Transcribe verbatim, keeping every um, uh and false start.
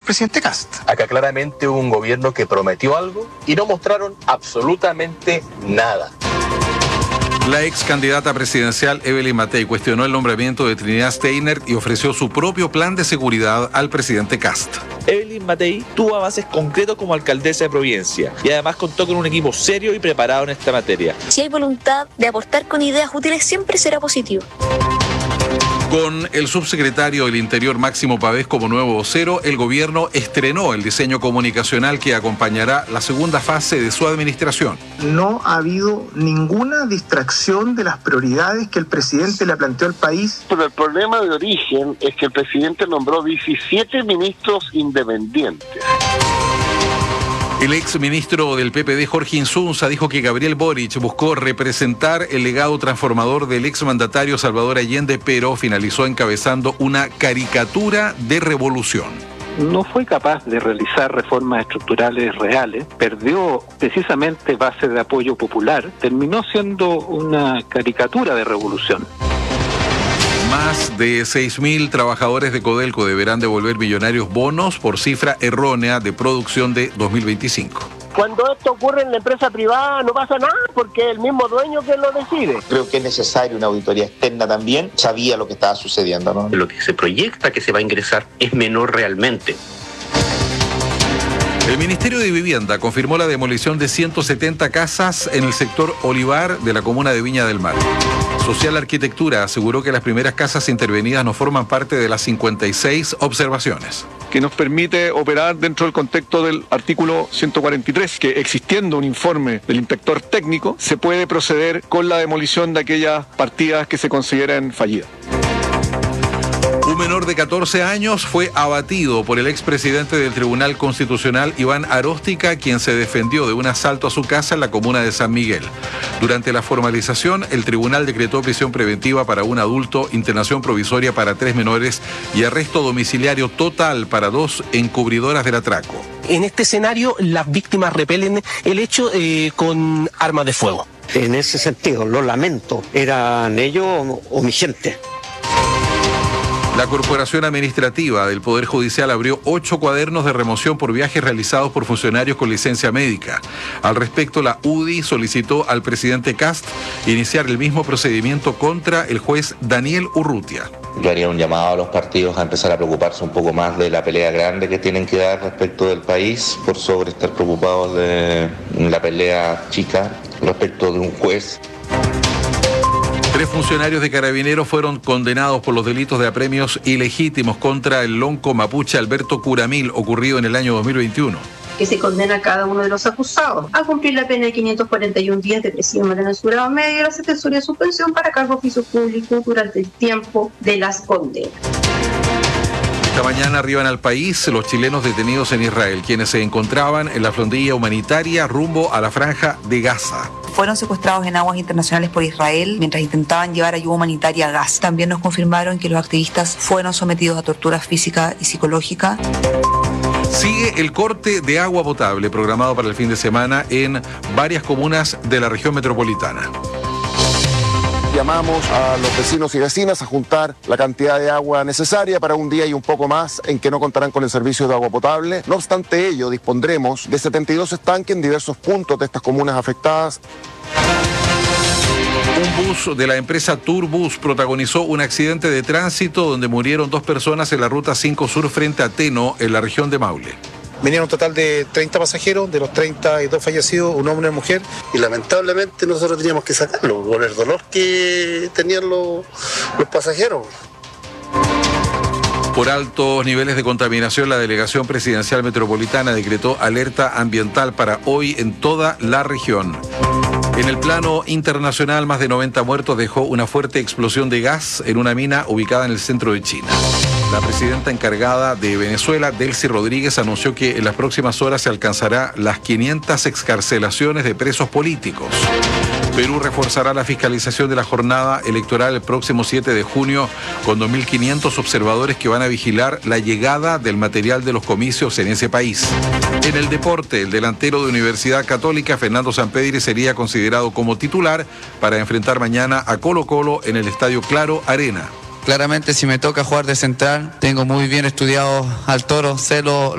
presidente Kast. Acá claramente hubo un gobierno que prometió algo y no mostraron absolutamente nada. La ex candidata presidencial Evelyn Matei cuestionó el nombramiento de Trinidad Steiner y ofreció su propio plan de seguridad al presidente Kast. Evelyn Matei tuvo avances concretos como alcaldesa de Providencia y además contó con un equipo serio y preparado en esta materia. Si hay voluntad de aportar con ideas útiles, siempre será positivo. Con el subsecretario del Interior Máximo Pavés como nuevo vocero, el gobierno estrenó el diseño comunicacional que acompañará la segunda fase de su administración. No ha habido ninguna distracción de las prioridades que el presidente le planteó al país. Pero el problema de origen es que el presidente nombró diecisiete ministros independientes. El ex ministro del P P D, Jorge Insunza, dijo que Gabriel Boric buscó representar el legado transformador del exmandatario Salvador Allende, pero finalizó encabezando una caricatura de revolución. No fue capaz de realizar reformas estructurales reales, perdió precisamente base de apoyo popular, terminó siendo una caricatura de revolución. Más de seis mil trabajadores de Codelco deberán devolver millonarios bonos por cifra errónea de producción de dos mil veinticinco. Cuando esto ocurre en la empresa privada no pasa nada porque es el mismo dueño que lo decide. Creo que es necesaria una auditoría externa también. Sabía lo que estaba sucediendo, ¿no? Lo que se proyecta que se va a ingresar es menor realmente. El Ministerio de Vivienda confirmó la demolición de ciento setenta casas en el sector Olivar de la comuna de Viña del Mar. Social Arquitectura aseguró que las primeras casas intervenidas no forman parte de las cincuenta y seis observaciones. Que nos permite operar dentro del contexto del artículo ciento cuarenta y tres, que existiendo un informe del inspector técnico, se puede proceder con la demolición de aquellas partidas que se consideren fallidas. Un menor de catorce años fue abatido por el expresidente del Tribunal Constitucional, Iván Aróstica, quien se defendió de un asalto a su casa en la comuna de San Miguel. Durante la formalización, el tribunal decretó prisión preventiva para un adulto, internación provisoria para tres menores y arresto domiciliario total para dos encubridoras del atraco. En este escenario, las víctimas repelen el hecho eh, con armas de fuego. En ese sentido, lo lamento, eran ellos o mi gente. La Corporación Administrativa del Poder Judicial abrió ocho cuadernos de remoción por viajes realizados por funcionarios con licencia médica. Al respecto, la U D I solicitó al presidente Kast iniciar el mismo procedimiento contra el juez Daniel Urrutia. Yo haría un llamado a los partidos a empezar a preocuparse un poco más de la pelea grande que tienen que dar respecto del país, por sobre estar preocupados de la pelea chica respecto de un juez. Tres funcionarios de Carabineros fueron condenados por los delitos de apremios ilegítimos contra el lonco mapuche Alberto Curamil, ocurrido en el año dos mil veintiuno. Que se condena a cada uno de los acusados a cumplir la pena de quinientos cuarenta y un días de presidio en su grado medio y la acensuría de suspensión para cargo de oficio público durante el tiempo de las condenas. Esta mañana arriban al país los chilenos detenidos en Israel, quienes se encontraban en la flotilla humanitaria rumbo a la franja de Gaza. Fueron secuestrados en aguas internacionales por Israel mientras intentaban llevar ayuda humanitaria a Gaza. También nos confirmaron que los activistas fueron sometidos a tortura física y psicológica. Sigue el corte de agua potable programado para el fin de semana en varias comunas de la región metropolitana. Llamamos a los vecinos y vecinas a juntar la cantidad de agua necesaria para un día y un poco más en que no contarán con el servicio de agua potable. No obstante ello, dispondremos de setenta y dos estanques en diversos puntos de estas comunas afectadas. Un bus de la empresa Turbus protagonizó un accidente de tránsito donde murieron dos personas en la ruta cinco Sur frente a Teno, en la región de Maule. Venían un total de treinta pasajeros, de los treinta y dos fallecidos, un hombre y una mujer. Y lamentablemente nosotros teníamos que sacarlo por el dolor que tenían los, los pasajeros. Por altos niveles de contaminación, la Delegación Presidencial Metropolitana decretó alerta ambiental para hoy en toda la región. En el plano internacional, más de noventa muertos dejó una fuerte explosión de gas en una mina ubicada en el centro de China. La presidenta encargada de Venezuela, Delcy Rodríguez, anunció que en las próximas horas se alcanzará las quinientas excarcelaciones de presos políticos. Perú reforzará la fiscalización de la jornada electoral el próximo siete de junio con dos mil quinientos observadores que van a vigilar la llegada del material de los comicios en ese país. En el deporte, el delantero de Universidad Católica, Fernando Sampedri, sería considerado como titular para enfrentar mañana a Colo-Colo en el Estadio Claro Arena. Claramente, si me toca jugar de central, tengo muy bien estudiado al Toro, sé lo